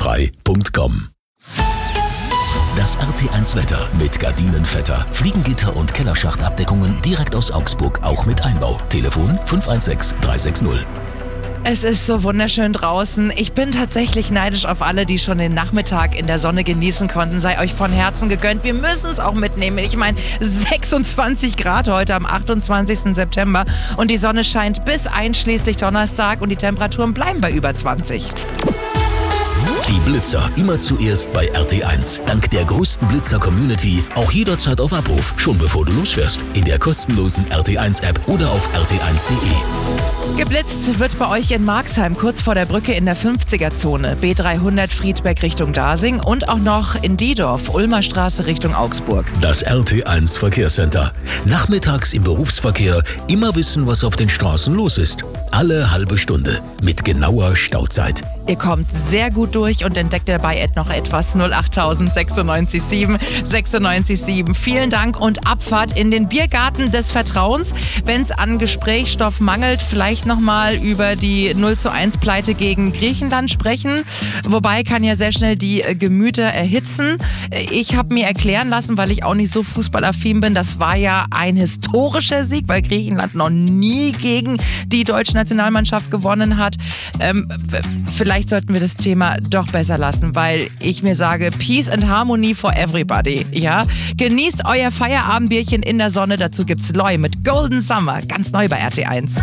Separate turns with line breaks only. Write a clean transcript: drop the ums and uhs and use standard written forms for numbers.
barrierefrei.com. Das RT1 Wetter mit Gardinenvetter, Fliegengitter und Kellerschachtabdeckungen direkt aus Augsburg, auch mit Einbau. Telefon 516 360.
Es ist so wunderschön draußen. Ich bin tatsächlich neidisch auf alle, die schon den Nachmittag in der Sonne genießen konnten. Sei euch von Herzen gegönnt. Wir müssen es auch mitnehmen. Ich meine, 26 Grad heute am 28. September und die Sonne scheint bis einschließlich Donnerstag und die Temperaturen bleiben bei über 20.
Die Blitzer immer zuerst bei RT1. Dank der größten Blitzer-Community auch jederzeit auf Abruf, schon bevor du losfährst. In der kostenlosen RT1-App oder auf rt1.de.
Geblitzt wird bei euch in Marxheim, kurz vor der Brücke in der 50er-Zone. B300 Friedberg Richtung Dasing und auch noch in Diedorf, Ulmer Straße Richtung Augsburg.
Das RT1 Verkehrscenter. Nachmittags im Berufsverkehr immer wissen, was auf den Straßen los ist. Alle halbe Stunde mit genauer Stauzeit.
Ihr kommt sehr gut durch und entdeckt dabei noch etwas. 08000 967 967. Vielen Dank und Abfahrt in den Biergarten des Vertrauens. Wenn es an Gesprächsstoff mangelt, vielleicht nochmal über die 0:1 Pleite gegen Griechenland sprechen. Wobei kann ja sehr schnell die Gemüter erhitzen. Ich habe mir erklären lassen, weil ich auch nicht so fußballaffin bin, das war ja ein historischer Sieg, weil Griechenland noch nie gegen die deutsche Nationalmannschaft gewonnen hat. Vielleicht sollten wir das Thema doch besser lassen, weil ich mir sage, Peace and Harmony for everybody. Ja? Genießt euer Feierabendbierchen in der Sonne. Dazu gibt's Loy mit Golden Summer. Ganz neu bei RT1.